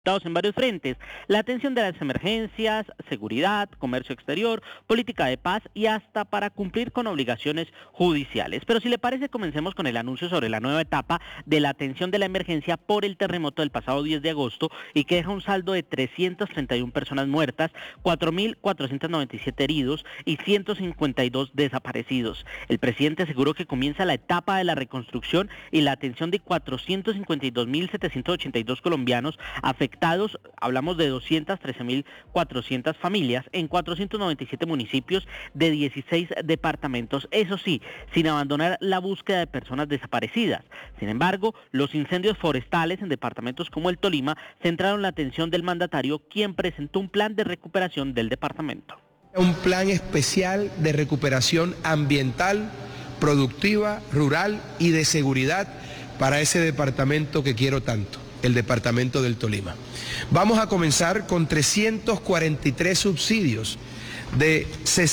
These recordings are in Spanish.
en varios frentes: la atención de las emergencias, seguridad, comercio exterior, política de paz y hasta para cumplir con obligaciones judiciales. Pero si le parece, comencemos con el anuncio sobre la nueva etapa de la atención de la emergencia por el terremoto del pasado 10 de agosto y que deja un saldo de 331 personas muertas, 4.497 heridos y 152 desaparecidos. El presidente aseguró que comienza la etapa de la reconstrucción y la atención de 452.782 colombianos afectados. Hablamos de 213.400 familias en 497 municipios de 16 departamentos, eso sí, sin abandonar la búsqueda de personas desaparecidas. Sin embargo, los incendios forestales en departamentos como el Tolima centraron la atención del mandatario, quien presentó un plan de recuperación del departamento. Un plan especial de recuperación ambiental, productiva, rural y de seguridad para ese departamento que quiero tanto, el departamento del Tolima. Vamos a comenzar con 343 subsidios de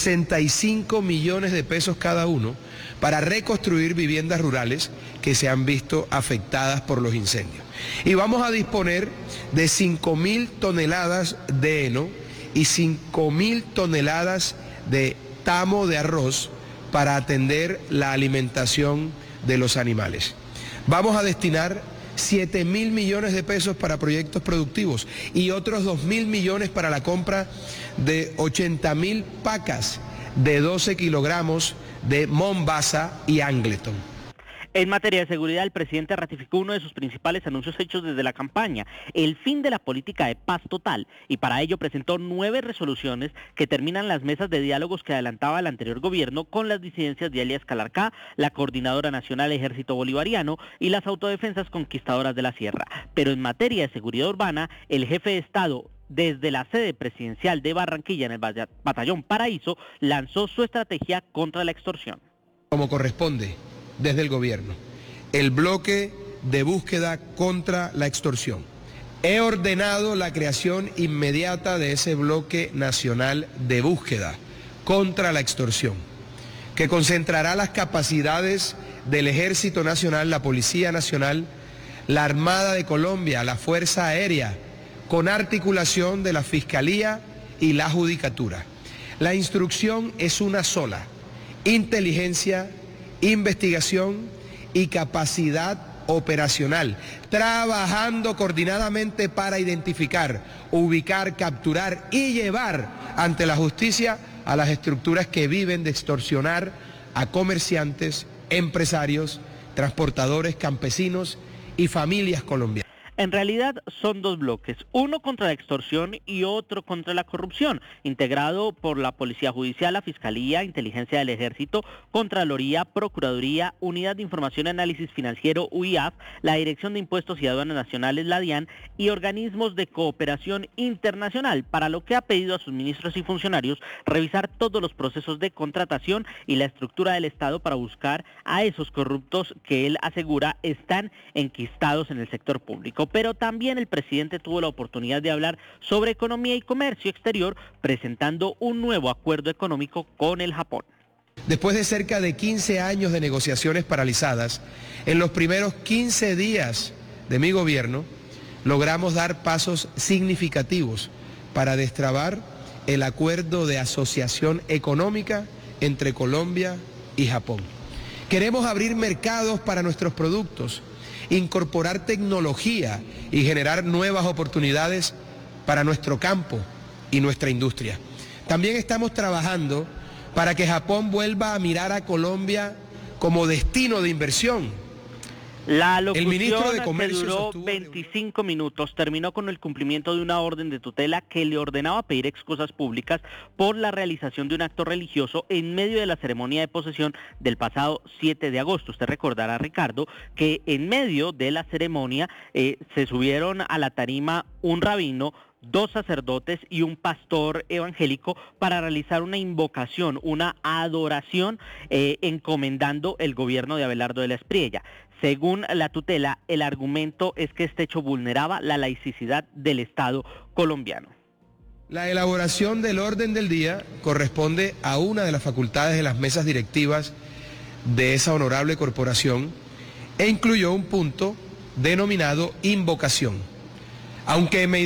65 millones de pesos cada uno para reconstruir viviendas rurales que se han visto afectadas por los incendios. Y vamos a disponer de 5.000 toneladas de heno y 5.000 toneladas de tamo de arroz para atender la alimentación de los animales. Vamos a destinar 7.000 millones de pesos para proyectos productivos y otros 2.000 millones para la compra de 80.000 pacas de 12 kilogramos de Mombasa y Angleton. En materia de seguridad, el presidente ratificó uno de sus principales anuncios hechos desde la campaña: el fin de la política de paz total, y para ello presentó 9 resoluciones que terminan las mesas de diálogos que adelantaba el anterior gobierno con las disidencias de alias Calarcá, la Coordinadora Nacional Ejército Bolivariano y las autodefensas conquistadoras de la Sierra. Pero en materia de seguridad urbana, el jefe de Estado, desde la sede presidencial de Barranquilla en el Batallón Paraíso, lanzó su estrategia contra la extorsión. Como corresponde, desde el gobierno, el bloque de búsqueda contra la extorsión. He ordenado la creación inmediata de ese bloque nacional de búsqueda contra la extorsión, que concentrará las capacidades del Ejército Nacional, la Policía Nacional, la Armada de Colombia, la Fuerza Aérea, con articulación de la Fiscalía y la Judicatura. La instrucción es una sola: inteligencia, investigación y capacidad operacional, trabajando coordinadamente para identificar, ubicar, capturar y llevar ante la justicia a las estructuras que viven de extorsionar a comerciantes, empresarios, transportadores, campesinos y familias colombianas. En realidad son 2 bloques, uno contra la extorsión y otro contra la corrupción, integrado por la Policía Judicial, la Fiscalía, Inteligencia del Ejército, Contraloría, Procuraduría, Unidad de Información y Análisis Financiero, UIAF, la Dirección de Impuestos y Aduanas Nacionales, la DIAN, y organismos de cooperación internacional, para lo que ha pedido a sus ministros y funcionarios revisar todos los procesos de contratación y la estructura del Estado para buscar a esos corruptos que él asegura están enquistados en el sector público. Pero también el presidente tuvo la oportunidad de hablar sobre economía y comercio exterior, presentando un nuevo acuerdo económico con el Japón. Después de cerca de 15 años de negociaciones paralizadas, en los primeros 15 días de mi gobierno, logramos dar pasos significativos para destrabar el acuerdo de asociación económica entre Colombia y Japón. Queremos abrir mercados para nuestros productos, incorporar tecnología y generar nuevas oportunidades para nuestro campo y nuestra industria. También estamos trabajando para que Japón vuelva a mirar a Colombia como destino de inversión. La locución que duró 25 minutos terminó con el cumplimiento de una orden de tutela que le ordenaba pedir excusas públicas por la realización de un acto religioso en medio de la ceremonia de posesión del pasado 7 de agosto. Usted recordará, Ricardo, que en medio de la ceremonia se subieron a la tarima un rabino, 2 sacerdotes y un pastor evangélico para realizar una invocación, una adoración, encomendando el gobierno de Abelardo de la Espriella. Según la tutela, el argumento es que este hecho vulneraba la laicidad del Estado colombiano. La elaboración del orden del día corresponde a una de las facultades de las mesas directivas de esa honorable corporación e incluyó un punto denominado invocación. Aunque me